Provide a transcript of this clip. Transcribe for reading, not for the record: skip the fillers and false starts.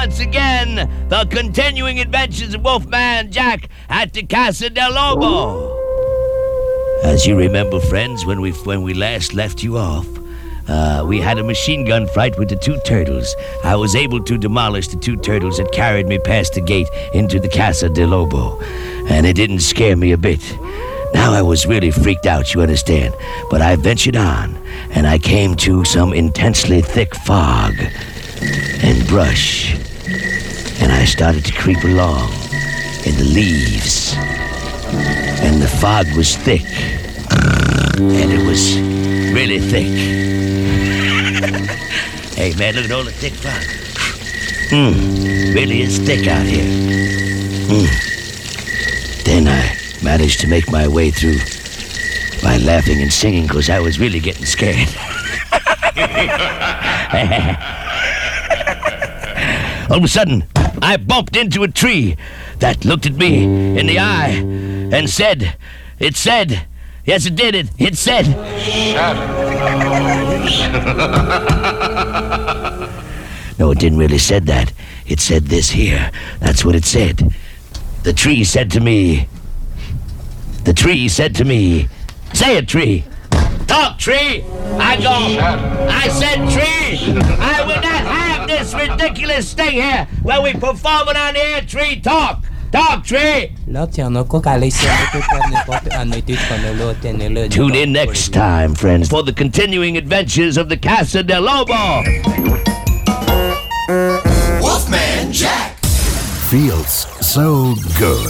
once again the continuing adventures of Wolfman Jack at the Casa del Lobo. As you remember, friends, when we last left you off, we had a machine gun fight with the two turtles. I was able to demolish the two turtles that carried me past the gate into the Casa del Lobo, and it didn't scare me a bit. Now I was really freaked out, you understand, but I ventured on, and I came to some intensely thick fog and brush, and I started to creep along in the leaves, and the fog was thick, and it was really thick. Hey man, look at all the thick fog. Really is thick out here. Then I managed to make my way through by laughing and singing because I was really getting scared. All of a sudden, I bumped into a tree that looked at me in the eye and said, yes it did, it said, No, it didn't really said that. It said this here. That's what it said. The tree said to me, say it, tree. Talk, tree. I said, tree. I will not have this ridiculous thing here where we perform it on the air, tree. Talk, tree. Tune in next time, friends, for the continuing adventures of the Casa del Lobo. Wolfman Jack feels so good.